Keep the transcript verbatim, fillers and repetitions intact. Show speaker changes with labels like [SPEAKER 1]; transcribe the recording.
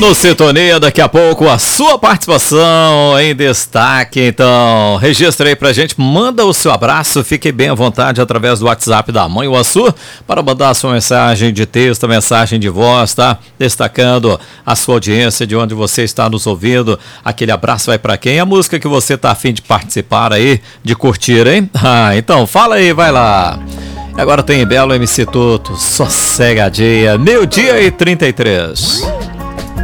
[SPEAKER 1] No Sintonia, daqui a pouco a sua participação em destaque. Então, registra aí pra gente, manda o seu abraço, fique bem à vontade através do WhatsApp da Mãe Uaçu para mandar a sua mensagem de texto, mensagem de voz, tá? Destacando a sua audiência, de onde você está nos ouvindo. Aquele abraço vai pra quem? A música que você tá afim de participar aí, de curtir, hein? Ah, então fala aí, vai lá. Agora tem Belo M C Toto, sossegadinha, meio-dia e trinta e três.